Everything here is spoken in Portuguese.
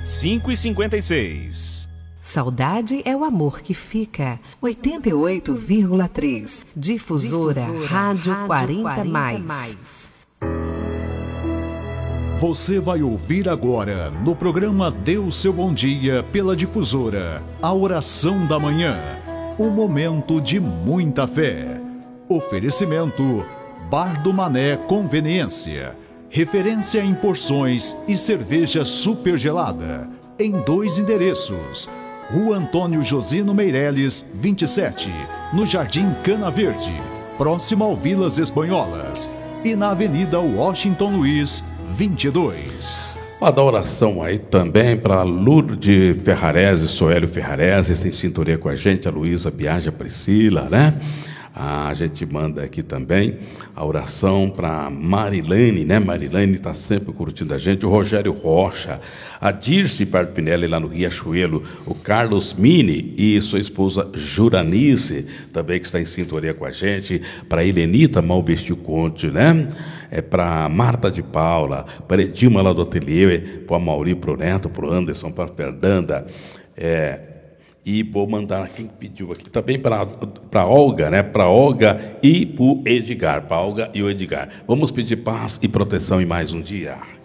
5h56. Saudade é o amor que fica. 88,3. Difusora Rádio 40+. Você vai ouvir agora, no programa Deus Seu Bom Dia, pela Difusora, a oração da manhã. Um momento de muita fé. Oferecimento Bar do Mané Conveniência. Referência em porções e cerveja super gelada. Em 2 endereços. Rua Antônio Josino Meireles, 27, no Jardim Cana Verde, próximo ao Vilas Espanholas. E na Avenida Washington Luiz, 22. Manda oração aí também para Lourdes Ferrarese, Soélio Ferrarese, em sintonia com a gente, a Luísa Biagi, a Priscila, né? A gente manda aqui também a oração para Marilene, né? Marilene está sempre curtindo a gente. O Rogério Rocha, a Dirce Parpinelli lá no Riachuelo, o Carlos Mini e sua esposa Juranice, também que está em sintonia com a gente. Para Helenita Malvestiu Conte, né? É para Marta de Paula, para Edilma lá do Ateliê, para o Amauri, para o Neto, para o Anderson, para a Fernanda, e vou mandar quem pediu aqui também para Olga, né? Para Olga e para o Edgar. Para Olga e o Edgar. Vamos pedir paz e proteção em mais um dia.